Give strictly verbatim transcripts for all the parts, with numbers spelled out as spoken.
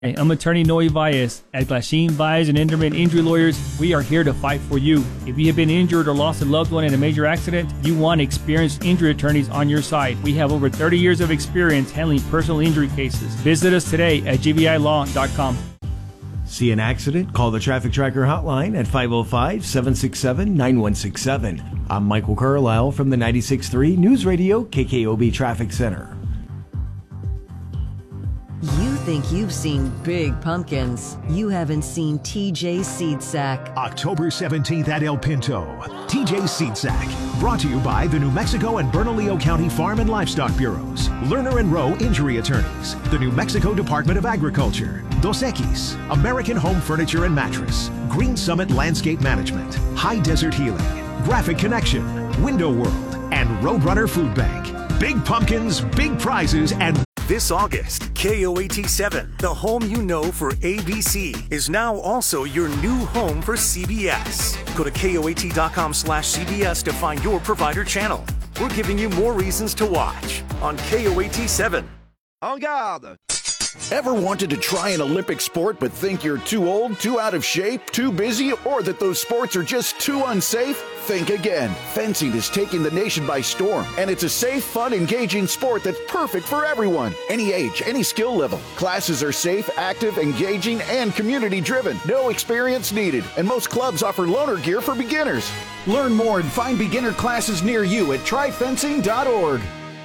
Hey, I'm attorney Noe Valles. At Glasheen, Valles and Enderman Injury Lawyers, we are here to fight for you. If you have been injured or lost a loved one in a major accident, you want experienced injury attorneys on your side. We have over thirty years of experience handling personal injury cases. Visit us today at g v i law dot com. See an accident? Call the Traffic Tracker hotline at five oh five, seven six seven, nine one six seven. I'm Michael Carlisle from the ninety-six point three News Radio K K O B Traffic Center. You think you've seen big pumpkins. You haven't seen T J Seed Sack. October seventeenth at El Pinto. T J Seed Sack. Brought to you by the New Mexico and Bernalillo County Farm and Livestock Bureaus. Lerner and Rowe Injury Attorneys. The New Mexico Department of Agriculture. Dos Equis. American Home Furniture and Mattress. Green Summit Landscape Management. High Desert Healing. Graphic Connection. Window World. And Roadrunner Food Bank. Big pumpkins, big prizes, and... This August, K O A T seven, the home you know for A B C, is now also your new home for C B S. Go to K O A T dot com slash C B S to find your provider channel. We're giving you more reasons to watch on K O A T seven. En garde! Ever wanted to try an Olympic sport but think you're too old, too out of shape, too busy, or that those sports are just too unsafe? Think again. Fencing is taking the nation by storm, and it's a safe, fun, engaging sport that's perfect for everyone. Any age, any skill level. Classes are safe, active, engaging, and community-driven. No experience needed, and most clubs offer loaner gear for beginners. Learn more and find beginner classes near you at try fencing dot org.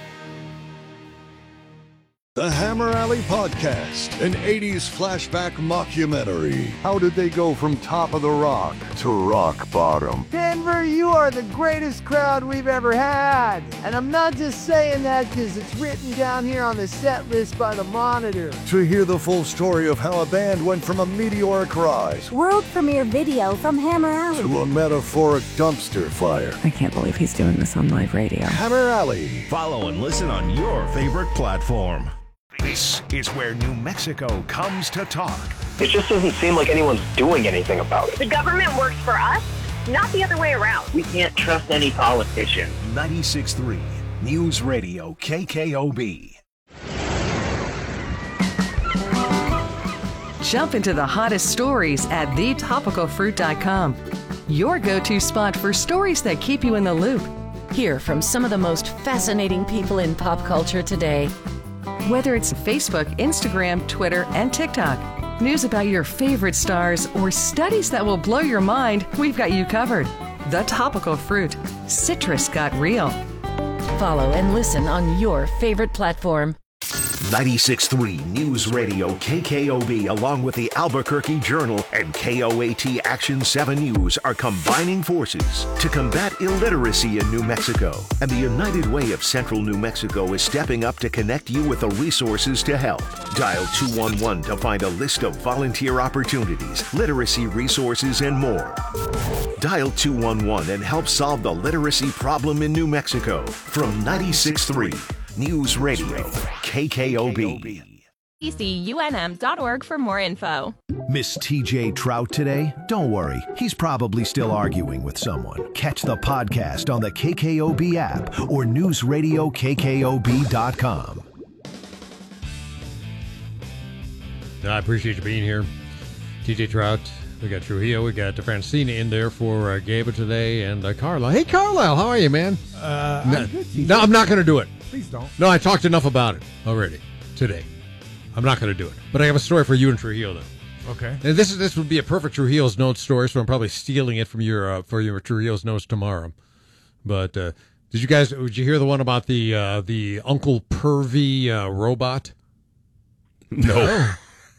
The Hammer Alley Podcast, an eighties flashback mockumentary. How did they go from top of the rock to rock bottom? Denver, you are the greatest crowd we've ever had. And I'm not just saying that because it's written down here on the set list by the Monitor. To hear the full story of how a band went from a meteoric rise, world premiere video from Hammer Alley, to a metaphoric dumpster fire. I can't believe he's doing this on live radio. Hammer Alley. Follow and listen on your favorite platform. This is where New Mexico comes to talk. It just doesn't seem like anyone's doing anything about it. The government works for us, not the other way around. We can't trust any politician. ninety-six point three News Radio K K O B. Jump into the hottest stories at the topical fruit dot com. Your go-to spot for stories that keep you in the loop. Hear from some of the most fascinating people in pop culture today. Whether it's Facebook, Instagram, Twitter, and TikTok, news about your favorite stars, or studies that will blow your mind, we've got you covered. The Topical Fruit. Citrus got real. Follow and listen on your favorite platform. ninety-six point three News Radio K K O B, along with the Albuquerque Journal and K O A T Action seven News, are combining forces to combat illiteracy in New Mexico. And the United Way of Central New Mexico is stepping up to connect you with the resources to help. Dial two one one to find a list of volunteer opportunities, literacy resources, and more. Dial two one one and help solve the literacy problem in New Mexico. From ninety-six point three News Radio K K O B. E C U N M dot org for more info. Miss T J Trout today? Don't worry, he's probably still arguing with someone. Catch the podcast on the K K O B app or news radio K K O B dot com. I appreciate you being here. T J Trout, we got Trujillo, we got Francina in there for uh, Gaba today, and uh, Carlisle. Hey, Carlisle, how are you, man? Uh, no, I'm good, no, I'm not going to do it. Please don't. No, I talked enough about it already today. I'm not going to do it. But I have a story for you and Trujillo, though. Okay. And this is this would be a perfect Trujillo's Notes story, so I'm probably stealing it from your uh, for your Trujillo's Notes tomorrow. But uh, did you guys? Did you hear the one about the uh, the Uncle Pervy uh, robot? No.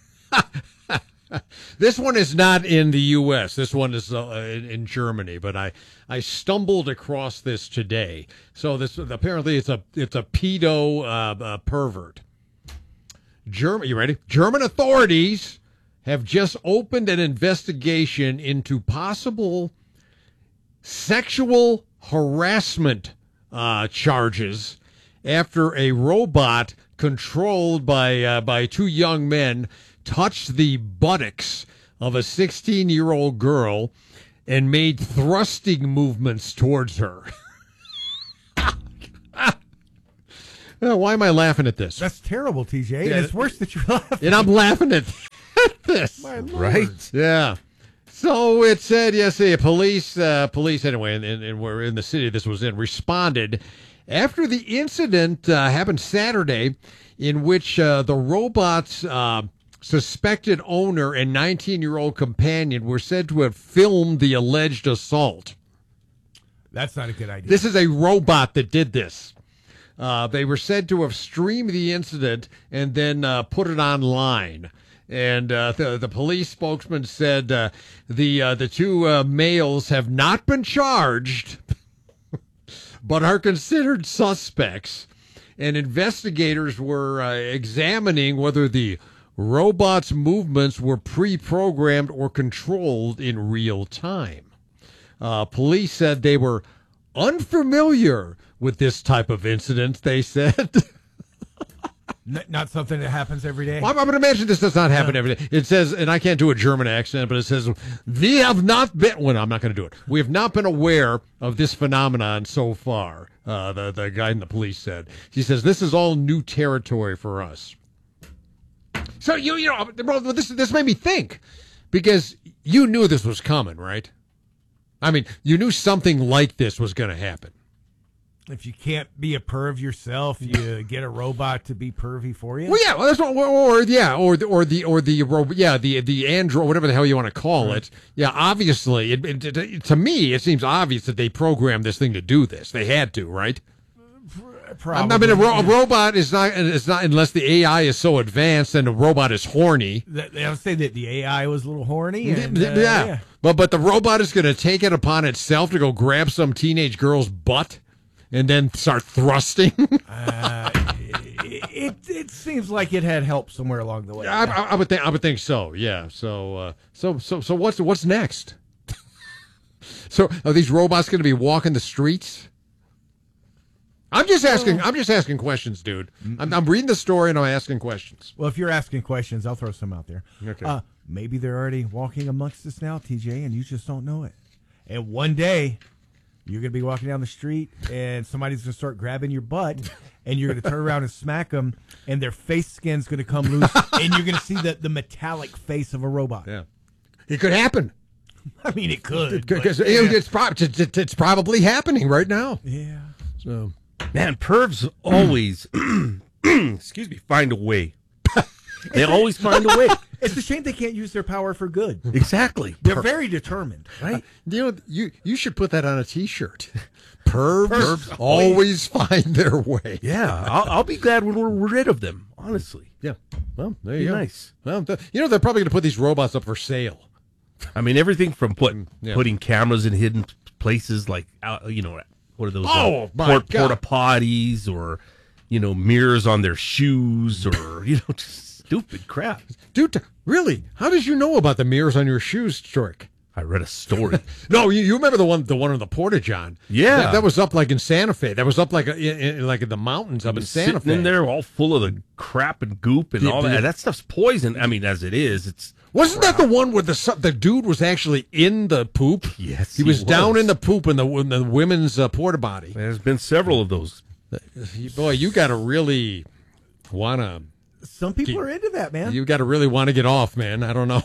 This one is not in the U S This one is uh, in, in Germany. But I, I stumbled across this today. So this apparently it's a it's a pedo uh, uh, pervert. German, you ready? German authorities have just opened an investigation into possible sexual harassment uh, charges after a robot controlled by uh, by two young men touched the buttocks of a sixteen-year-old girl and made thrusting movements towards her. Oh, why am I laughing at this? That's terrible, T J. Yeah, And it's worse that you're laughing. And I'm laughing at this. My Lord. Right? Yeah. So it said yesterday, police, uh, police anyway, and, and, and we're in the city this was in, responded after the incident uh, happened Saturday in which uh, the robot's uh, suspected owner and nineteen-year-old companion were said to have filmed the alleged assault. That's not a good idea. This is a robot that did this. Uh, they were said to have streamed the incident and then uh, put it online. And uh, the, the police spokesman said uh, the uh, the two uh, males have not been charged, but are considered suspects. And investigators were uh, examining whether the robot's movements were pre-programmed or controlled in real time. Uh, police said they were unfamiliar with this type of incident, they said. N- not something that happens every day. Well, I would imagine this does not happen every day. It says, and I can't do a German accent, but it says, we have not been, well, no, I'm not going to do it. We have not been aware of this phenomenon so far, uh, the, the guy in the police said. He says, this is all new territory for us. So, you, you know, bro, this, this made me think, because you knew this was coming, right? I mean, you knew something like this was going to happen. If you can't be a perv yourself, you get a robot to be pervy for you. Well, yeah, well, that's what, or, or yeah, or the, or the or the ro- yeah the the android, whatever the hell you want to call right. it. Yeah, obviously, it, it, it, to me, it seems obvious that they programmed this thing to do this. They had to, right? Probably. I mean, a, ro- a robot is not. It's not unless the A I is so advanced and the robot is horny. They would say that the A I was a little horny. And, uh, yeah. yeah, but but the robot is going to take it upon itself to go grab some teenage girl's butt. And then start thrusting. uh, it it seems like it had help somewhere along the way. I, I, I would think I would think so. Yeah. So uh, so so so what's what's next? So are these robots going to be walking the streets? I'm just asking. I'm just asking questions, dude. I'm, I'm reading the story and I'm asking questions. Well, if you're asking questions, I'll throw some out there. Okay. Uh, maybe they're already walking amongst us now, T J, and you just don't know it. And one day, you're going to be walking down the street, and somebody's going to start grabbing your butt, and you're going to turn around and smack them, and their face skin's going to come loose, and you're going to see the, the metallic face of a robot. Yeah, it could happen. I mean, it could. Because but, it, yeah. it's, pro- it's, it's probably happening right now. Yeah. So, man, pervs always, excuse me, find a way. They always find a way. It's a shame they can't use their power for good. Exactly. They're Per- very determined, right? Uh, you know, you you should put that on a T-shirt. Pervs, Pervs always find their way. Yeah, I'll, I'll be glad when we're rid of them. Honestly. Yeah. Well, there be you go. Nice. Well, the, you know, they're probably going to put these robots up for sale. I mean, everything from put, yeah. putting cameras in hidden places, like uh, you know, what are those? Oh, uh, my port, God. porta potties, or you know, mirrors on their shoes, or you know, just stupid crap. Dude, really? How did you know about the mirrors on your shoes, Strick? I read a story. No, you, you remember the one, the one on the Porta-John? Yeah, that, that was up like in Santa Fe. That was up like a, in, in, like in the mountains up in Santa sitting Fe. in there, all full of the crap and goop and Yeah, all yeah. that. That stuff's poison. I mean, as it is, it's Wasn't crap. that the one where the su- the dude was actually in the poop? Yes, he, he was, was. down in the poop in the in the women's uh, porta potty. There's been several of those. Boy, you got to really wanna. Some people Keep- are into that, man. You got to really want to get off, man. I don't know.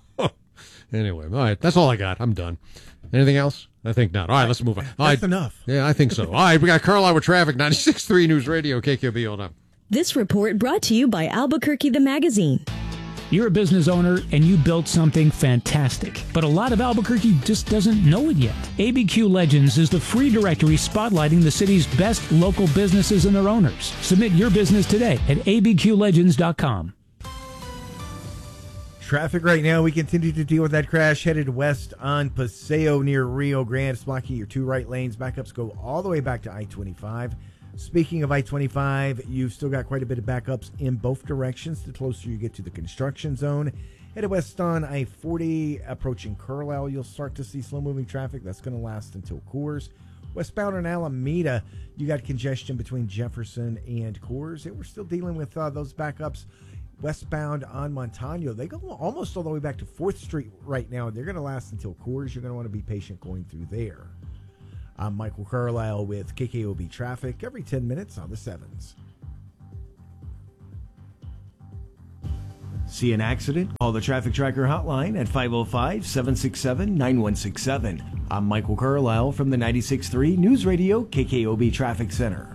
Anyway, all right, that's all I got. I'm done. Anything else? I think not. All right, let's move on. All That's right. enough. Yeah, I think so. All right, we got Carlisle with traffic, ninety-six point three News Radio, K K O B. Hold up. This report brought to you by Albuquerque the Magazine. You're a business owner and you built something fantastic, but a lot of Albuquerque just doesn't know it yet. A B Q Legends is the free directory spotlighting the city's best local businesses and their owners. Submit your business today at a b q legends dot com. Traffic right now, we continue to deal with that crash headed west on Paseo near Rio Grande. It's blocking your two right lanes. Backups go all the way back to I twenty-five. Speaking of I twenty-five, you've still got quite a bit of backups in both directions the closer you get to the construction zone. Headed west on I forty, approaching Carlisle, you'll start to see slow-moving traffic. That's going to last until Coors. Westbound on Alameda, you got congestion between Jefferson and Coors. We're still dealing with uh, those backups. Westbound on Montano, they go almost all the way back to fourth Street right now. They're going to last until Coors. You're going to want to be patient going through there. I'm Michael Carlisle with K K O B Traffic every ten minutes on the sevens. See an accident? Call the Traffic Tracker hotline at five oh five, seven six seven, nine one six seven. I'm Michael Carlisle from the ninety-six point three News Radio K K O B Traffic Center.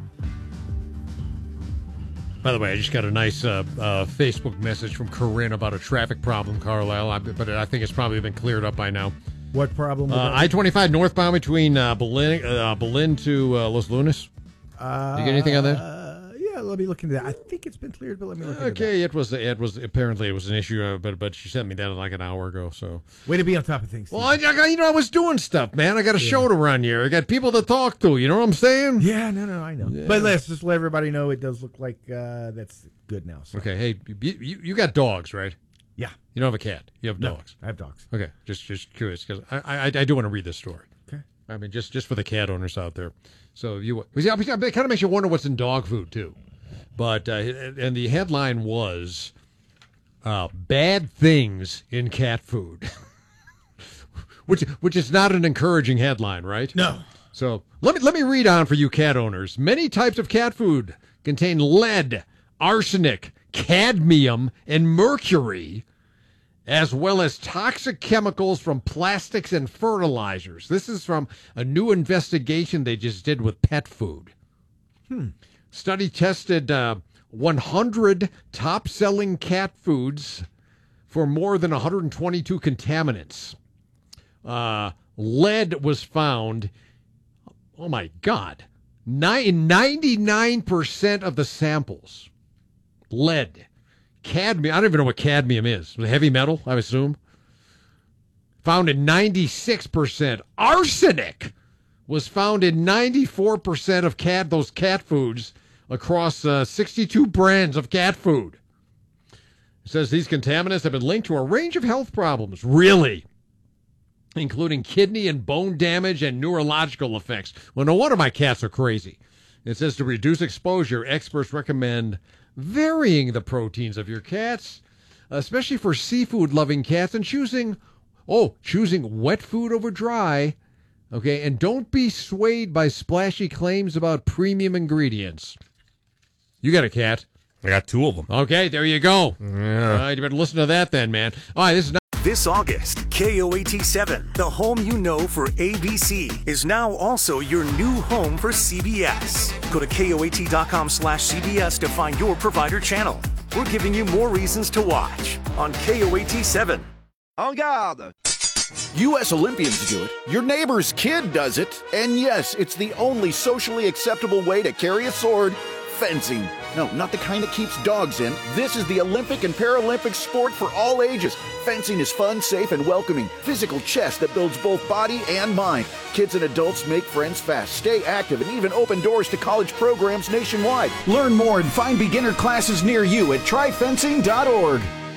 By the way, I just got a nice uh, uh, Facebook message from Corinne about a traffic problem, Carlisle, I, but I think it's probably been cleared up by now. What problem? Uh, I twenty-five northbound between uh, Berlin, uh, Berlin to uh, Los Lunas. Uh, you get anything on that? Uh, yeah, let me look into that. I think it's been cleared, but let me look into Okay, that. it was it was apparently it was an issue, uh, but but she sent me that like an hour ago. So way to be on top of things. Well, I, I, you know, I was doing stuff, man. I got a yeah. show to run here. I got people to talk to. You know what I'm saying? Yeah, no, no, I know. Yeah. But let's just let everybody know it does look like uh, that's good now. So. Okay, hey, you, you you got dogs, right? Yeah. You don't have a cat. You have no, dogs. I have dogs. Okay, just just curious because I, I I do want to read this story. Okay. I mean, just just for the cat owners out there. So you, it kind of makes you wonder what's in dog food too. But uh, and the headline was uh, "Bad Things in Cat Food," which which is not an encouraging headline, right? No. So let me let me read on for you cat owners. Many types of cat food contain lead, arsenic, cadmium, and mercury, as well as toxic chemicals from plastics and fertilizers. This is from a new investigation they just did with pet food. Hmm. Study tested uh, one hundred top-selling cat foods for more than one hundred twenty-two contaminants. Uh, lead was found, oh my God, ninety-nine percent of the samples. Lead. Cadmium, I don't even know what cadmium is. Heavy metal, I assume. Found in ninety-six percent. Arsenic was found in ninety-four percent of cat those cat foods across uh, sixty-two brands of cat food. It says these contaminants have been linked to a range of health problems. Really? Including kidney and bone damage and neurological effects. Well, no wonder my cats are crazy. It says to reduce exposure, experts recommend varying the proteins of your cats, especially for seafood-loving cats, and choosing, oh, choosing wet food over dry, okay? And don't be swayed by splashy claims about premium ingredients. You got a cat? I got two of them. Okay, there you go. Yeah. All right, you better listen to that then, man. All right, this is not... This August, K O A T seven, the home you know for A B C, is now also your new home for C B S. Go to K O A T dot com slash C B S to find your provider channel. We're giving you more reasons to watch on K O A T seven. En garde! U S Olympians do it, your neighbor's kid does it, and yes, it's the only socially acceptable way to carry a sword. Fencing. No, not the kind that keeps dogs in. This is the Olympic and Paralympic sport for all ages. Fencing is fun, safe, and welcoming. Physical chess that builds both body and mind. Kids and adults make friends fast, stay active, and even open doors to college programs nationwide. Learn more and find beginner classes near you at try fencing dot org.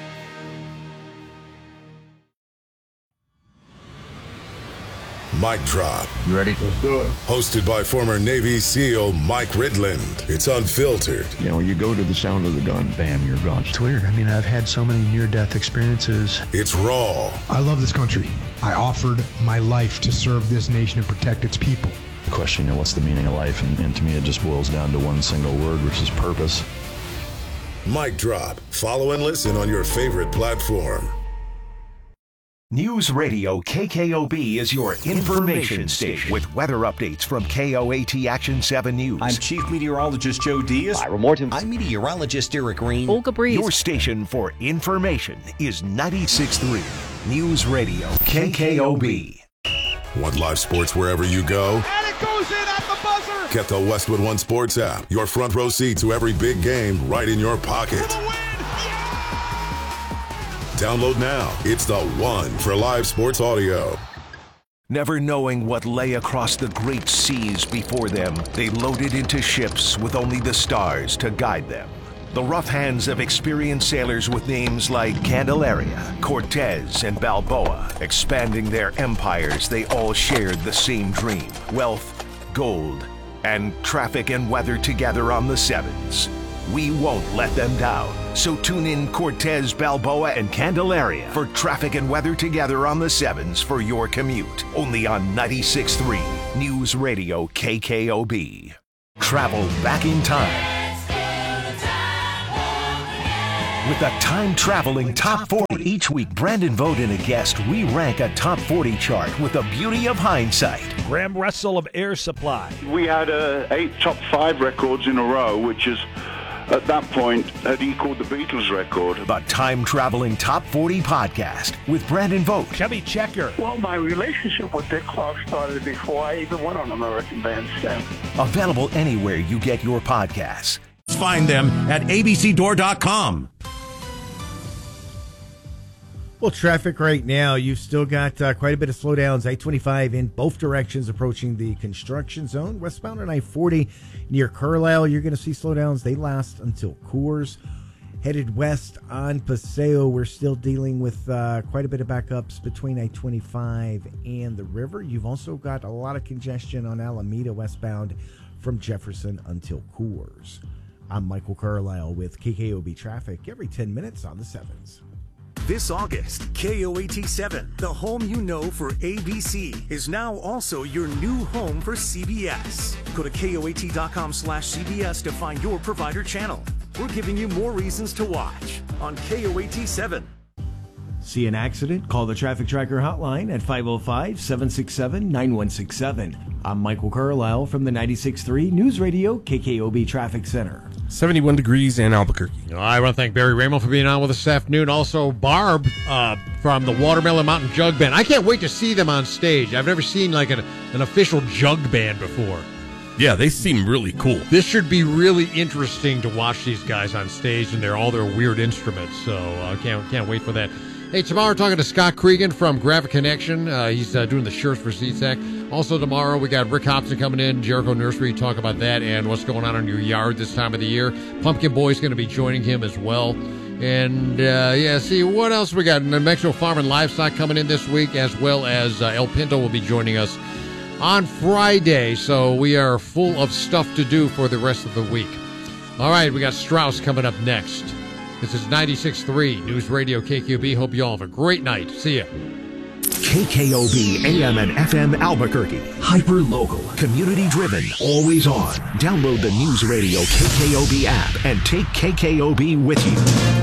Mic Drop. You ready? Let's do it. Hosted by former Navy SEAL Mike Ridland. It's unfiltered. You know, you go to the sound of the gun, bam, you're gone. It's weird. I mean, I've had so many near-death experiences. It's raw. I love this country. I offered my life to serve this nation and protect its people. The question, you know, what's the meaning of life? And, and to me, it just boils down to one single word, which is purpose. Mic Drop. Follow and listen on your favorite platform. News Radio K K O B is your information station with weather updates from K O A T Action seven News. I'm Chief Meteorologist Joe Diaz. Ira Morton. I'm Meteorologist Eric Green. Olga Breeze. Your station for information is ninety-six point three News Radio K K O B. Want live sports wherever you go? And it goes in at the buzzer! Get the Westwood One Sports app. Your front row seat to every big game right in your pocket. Download now. It's the one for live sports audio. Never knowing what lay across the great seas before them, they loaded into ships with only the stars to guide them. The rough hands of experienced sailors with names like Candelaria, Cortez, and Balboa. Expanding their empires, they all shared the same dream: wealth, gold, and traffic and weather together on the sevens. We won't let them down. So tune in Cortez, Balboa, and Candelaria for traffic and weather together on the sevens for your commute. Only on ninety-six point three News Radio K K O B. Travel back in time. with the time-traveling Top forty. Each week, Brandon Vogt and a guest, we rank a Top forty chart with the beauty of hindsight. Graham Russell of Air Supply. We had uh, eight top five records in a row, which is, at that point, had equaled the Beatles record. The time-traveling Top forty podcast with Brandon Vogt. Chubby Checker. Well, my relationship with Dick Clark started before I even went on American Bandstand. Available anywhere you get your podcasts. Find them at a b c door dot com. Well, traffic right now, you've still got uh, quite a bit of slowdowns. I twenty-five in both directions approaching the construction zone. Westbound on I forty near Carlisle, you're going to see slowdowns. They last until Coors. Headed west on Paseo, we're still dealing with uh, quite a bit of backups between I twenty-five and the river. You've also got a lot of congestion on Alameda westbound from Jefferson until Coors. I'm Michael Carlisle with K K O B Traffic every ten minutes on the sevens. This August, K O A T seven, the home you know for A B C, is now also your new home for C B S. Go to K O A T dot com slash C B S to find your provider channel. We're giving you more reasons to watch on K O A T seven. See an accident? Call the Traffic Tracker hotline at five oh five, seven six seven, nine one six seven. I'm Michael Carlisle from the ninety-six point three News Radio K K O B Traffic Center. seventy-one degrees in Albuquerque. I want to thank Barry Ramo for being on with us this afternoon. Also, Barb uh, from the Watermelon Mountain Jug Band. I can't wait to see them on stage. I've never seen like an, an official jug band before. Yeah, they seem really cool. This should be really interesting to watch these guys on stage and they're all their weird instruments. So I uh, can't can't wait for that. Hey, tomorrow talking to Scott Cregan from Graphic Connection. Uh, he's uh, doing the shirts for C S A C. Also tomorrow we got Rick Hobson coming in, Jericho Nursery, talk about that and what's going on in your yard this time of the year. Pumpkin Boy's going to be joining him as well. And, uh, yeah, see, what else we got? New Mexico Farm and Livestock coming in this week, as well as uh, El Pinto will be joining us on Friday. So we are full of stuff to do for the rest of the week. All right, we got Strauss coming up next. This is ninety-six point three News Radio K K O B. Hope you all have a great night. See ya. K K O B A M and F M Albuquerque. Hyper local. Community driven. Always on. Download the News Radio K K O B app and take K K O B with you.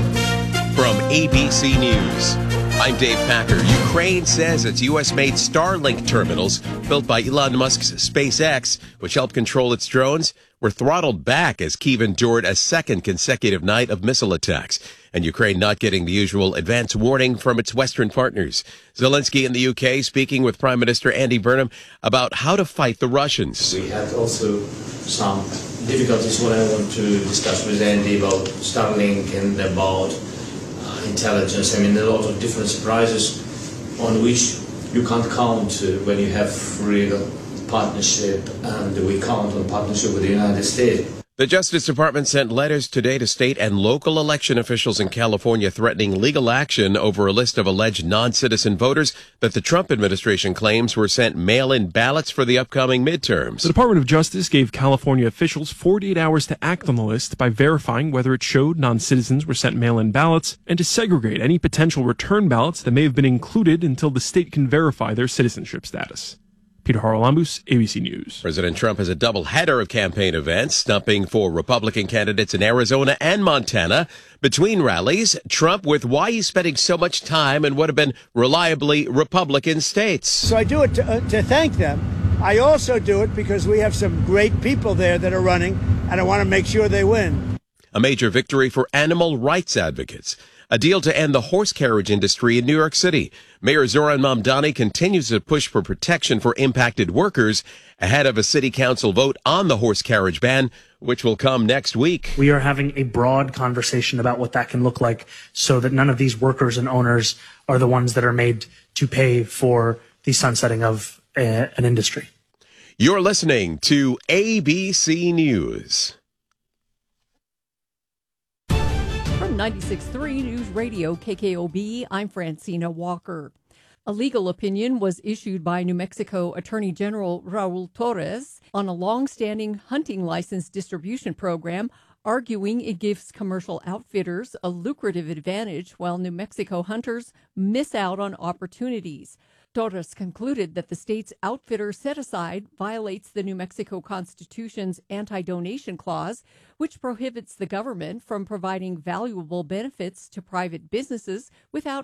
From A B C News, I'm Dave Packer. Ukraine says its U S-made Starlink terminals, built by Elon Musk's SpaceX, which helped control its drones, were throttled back as Kyiv endured a second consecutive night of missile attacks, and Ukraine not getting the usual advance warning from its Western partners. Zelensky in the U K speaking with Prime Minister Andy Burnham about how to fight the Russians. We had also some difficulties what I want to discuss with Andy about Starlink and about uh, intelligence. I mean, a lot of different surprises on which you can't count uh, when you have real partnership, and we count on partnership with the United States. The Justice Department sent letters today to state and local election officials in California threatening legal action over a list of alleged non-citizen voters that the Trump administration claims were sent mail-in ballots for the upcoming midterms. The Department of Justice gave California officials forty-eight hours to act on the list by verifying whether it showed non-citizens were sent mail-in ballots and to segregate any potential return ballots that may have been included until the state can verify their citizenship status. Peter Haralambous, A B C News. President Trump has a double header of campaign events, stumping for Republican candidates in Arizona and Montana. Between rallies, Trump with why he's spending so much time in what have been reliably Republican states. So I do it to, uh, to thank them. I also do it because we have some great people there that are running, and I want to make sure they win. A major victory for animal rights advocates. A deal to end the horse carriage industry in New York City. Mayor Zoran Mamdani continues to push for protection for impacted workers ahead of a city council vote on the horse carriage ban, which will come next week. We are having a broad conversation about what that can look like so that none of these workers and owners are the ones that are made to pay for the sunsetting of a, an industry. You're listening to A B C News. From ninety-six point three News Radio K K O B, I'm Francina Walker. A legal opinion was issued by New Mexico Attorney General Raul Torres on a long-standing hunting license distribution program, arguing it gives commercial outfitters a lucrative advantage while New Mexico hunters miss out on opportunities. Torres concluded that the state's outfitter set-aside violates the New Mexico Constitution's anti-donation clause, which prohibits the government from providing valuable benefits to private businesses without